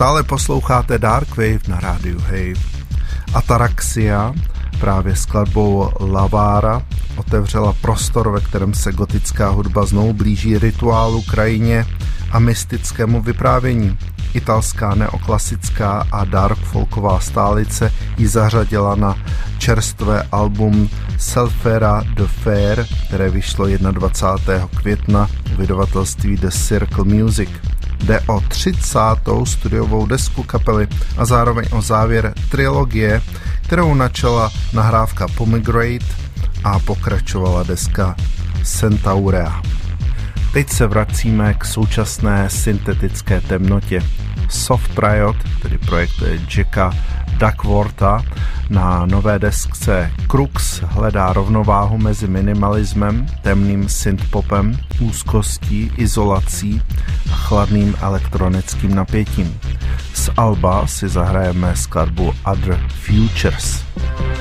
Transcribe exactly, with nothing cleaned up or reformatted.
Stále posloucháte Darkwave na rádiu Wave. Ataraxia právě skladbou Lavara otevřela prostor, ve kterém se gotická hudba znovu blíží rituálu, krajině a mystickému vyprávění. Italská neoklasická a dark folková stálice ji zařadila na čerstvé album Selfera de Fair, které vyšlo dvacátého prvního května u vydavatelství The Circle Music. Jde o třicátou studiovou desku kapely a zároveň o závěr trilogie, kterou načala nahrávka Pomegranate a pokračovala deska Centaurea. Teď se vracíme k současné syntetické temnotě. Soft Riot, tedy projekt Jacka Duckwortha, na nové desce Crux hledá rovnováhu mezi minimalismem, temným synthpopem, úzkostí, izolací a chladným elektronickým napětím. Z alba si zahrajeme skladbu Other Futures.